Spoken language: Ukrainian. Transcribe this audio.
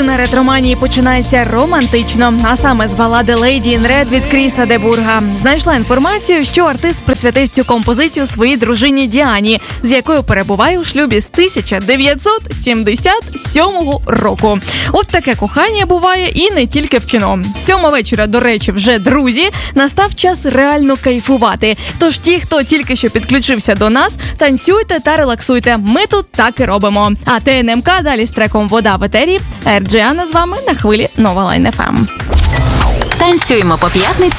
Година ретроманії починається романтично, а саме з балади Lady in Red від Кріса де Бурга. Знайшла інформацію, що артист присвятив цю композицію своїй дружині Діані, з якою перебуває у шлюбі з 1977 року. От таке кохання буває і не тільки в кіно. 7 вечора, до речі, вже друзі, настав час реально кайфувати. Тож ті, хто тільки що підключився до нас, танцюйте та релаксуйте. Ми тут так і робимо. А ТНМК далі з треком «Вода в етері». Ерджіана з вами на хвилі Нова Лайн FM. Танцюємо по п'ятницям